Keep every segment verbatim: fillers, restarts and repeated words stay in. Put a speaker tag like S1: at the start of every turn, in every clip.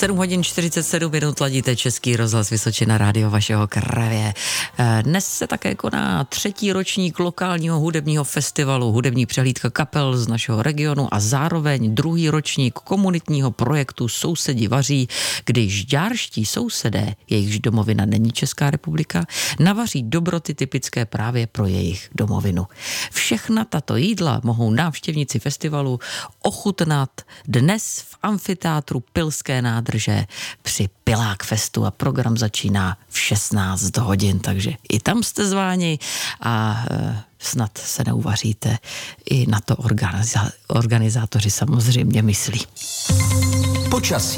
S1: sedm hodin čtyřicet sedm minut ladíte Český rozhlas Vysočina, rádio vašeho kraje. Dnes se také koná třetí ročník lokálního hudebního festivalu, hudební přehlídka kapel z našeho regionu a zároveň druhý ročník komunitního projektu Sousedi vaří, kdy žďárští sousedé, jejichž domovina není Česká republika, navaří dobroty typické právě pro jejich domovinu. Všechna tato jídla mohou návštěvníci festivalu ochutnat dnes v amfiteátru Pilské nádrže při Pilák festu a program začíná v šestnáct hodin, takže i tam jste zváni a e, snad se neuvaříte. I na to organiza- organizátoři samozřejmě myslí.
S2: Počasí.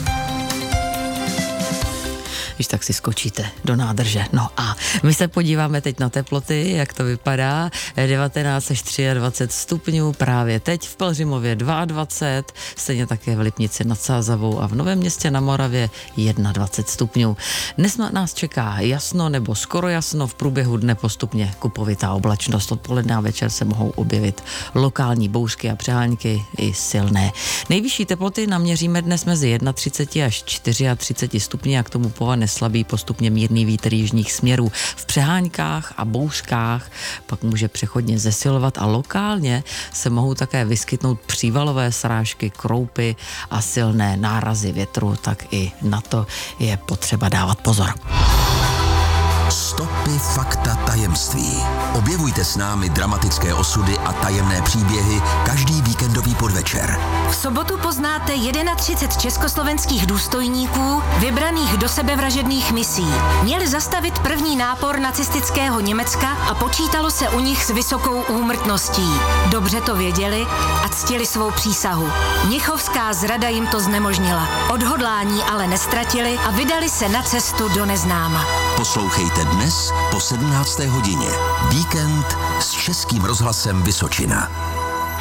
S1: Když tak si skočíte do nádrže. No a my se podíváme teď na teploty, jak to vypadá. devatenáct až dvacet tři stupňů právě teď v Pelhřimově dvacet dva, stejně také v Lipnici nad Sázavou a v Novém Městě na Moravě dvacet jedna stupňů. Dnes nás čeká jasno nebo skoro jasno, v průběhu dne postupně kupovitá oblačnost. Odpoledne a večer se mohou objevit lokální bouřky a přehánky i silné. Nejvyšší teploty naměříme dnes mezi třicet jedna až třicet čtyři stupni a k tomu povane slabý postupně mírný vítr jižních směrů. V přeháňkách a bouřkách pak může přechodně zesilovat a lokálně se mohou také vyskytnout přívalové srážky, kroupy a silné nárazy větru, tak i na to je potřeba dávat pozor.
S2: Stopy, fakta, tajemství. Objevujte s námi dramatické osudy a tajemné příběhy každý víkendový podvečer.
S3: V sobotu poznáte třicet jedna československých důstojníků vybraných do sebevražedných misí. Měli zastavit první nápor nacistického Německa a počítalo se u nich s vysokou úmrtností. Dobře to věděli a ctili svou přísahu. Mnichovská zrada jim to znemožnila. Odhodlání ale nestratili a vydali se na cestu do neznáma.
S2: Poslouchejte dnes po sedmnácté hodině. Víkend s Českým rozhlasem Vysočina.